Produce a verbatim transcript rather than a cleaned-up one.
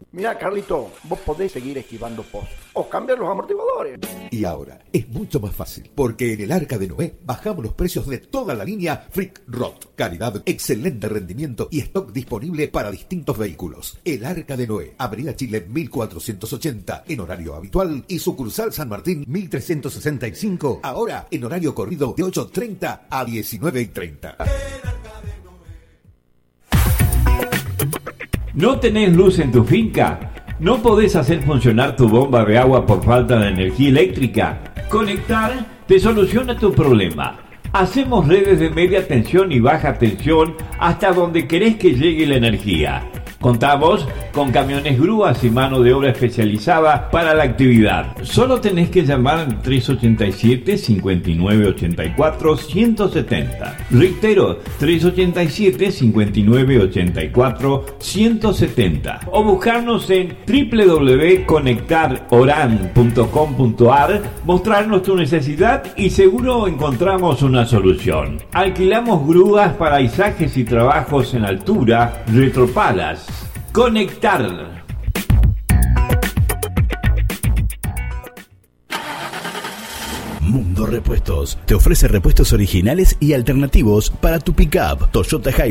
Mira, Carlito, vos podés seguir esquivando pozos o cambiar los amortiguadores. Y ahora es mucho más fácil, porque en el Arca de Noé bajamos los precios de toda la línea Freak Rod. Calidad, excelente rendimiento y stock disponible para distintos vehículos. El Arca de Noé, Avenida Chile mil cuatrocientos ochenta, en horario habitual, y sucursal San Martín mil trescientos sesenta y cinco, ahora en horario corrido de ocho treinta a diecinueve treinta. ¿No tenés luz en tu finca? ¿No podés hacer funcionar tu bomba de agua por falta de energía eléctrica? Conectar te soluciona tu problema. Hacemos redes de media tensión y baja tensión hasta donde querés que llegue la energía. Contamos con camiones grúas y mano de obra especializada para la actividad. Solo tenés que llamar al tres ochenta y siete, cincuenta y nueve ochenta y cuatro, ciento setenta. Reitero, tres ochenta y siete, cincuenta y nueve ochenta y cuatro, ciento setenta. O buscarnos en doble u doble u doble u punto conectar oran punto com punto a r, mostrarnos tu necesidad y seguro encontramos una solución. Alquilamos grúas para izajes y trabajos en altura, retropalas. Conectar. Mundo Repuestos te ofrece repuestos originales y alternativos para tu pick-up Toyota Hilux